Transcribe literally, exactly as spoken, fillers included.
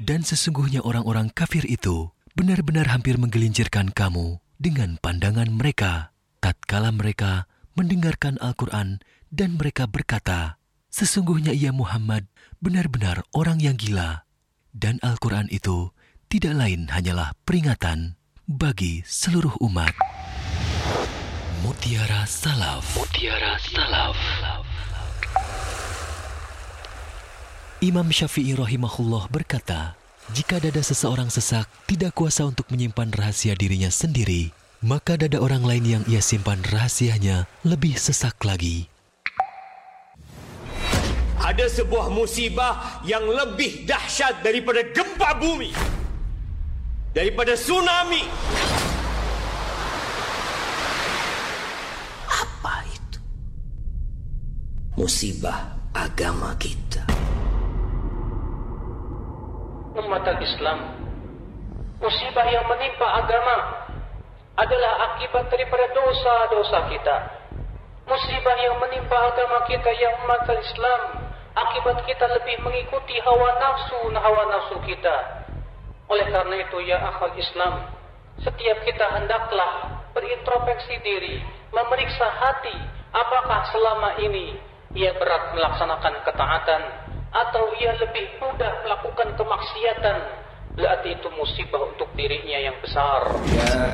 Dan sesungguhnya orang-orang kafir itu benar-benar hampir menggelincirkan kamu dengan pandangan mereka tatkala mereka mendengarkan Al-Quran dan mereka berkata, sesungguhnya ia Muhammad benar-benar orang yang gila. Dan Al-Quran itu tidak lain hanyalah peringatan bagi seluruh umat. Mutiara Salaf. Mutiara Salaf. Imam Syafi'i rahimahullah berkata, jika dada seseorang sesak tidak kuasa untuk menyimpan rahasia dirinya sendiri, maka dada orang lain yang ia simpan rahasianya lebih sesak lagi. Ada sebuah musibah yang lebih dahsyat daripada gempa bumi, daripada tsunami. Apa itu? Musibah agama kita. Umat Islam, musibah yang menimpa agama adalah akibat daripada dosa-dosa kita. Musibah yang menimpa agama kita yang umat Islam, akibat kita lebih mengikuti hawa nafsu hawa nafsu kita. Oleh karena itu ya akhwal Islam, setiap kita hendaklah berintrospeksi diri, memeriksa hati, apakah selama ini ia berat melaksanakan ketaatan atau ia lebih mudah melakukan kemaksiatan. Berarti itu musibah untuk dirinya yang besar. Ya